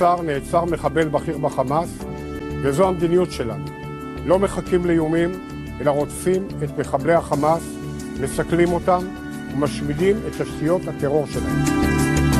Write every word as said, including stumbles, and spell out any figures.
במעצר נעצר מחבל בכיר בחמאס, וזו המדיניות שלנו. לא מחכים לאיומים, אלא רודפים את מחבלי החמאס, מסכלים אותם ומשמידים את תשתיות הטרור שלהם.